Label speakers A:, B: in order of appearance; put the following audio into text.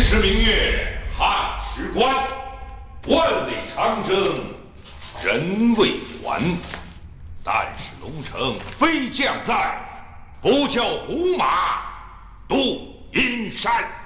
A: 是明月汉时关，万里长征人未还。但是龙城飞将在，不教胡马度阴山。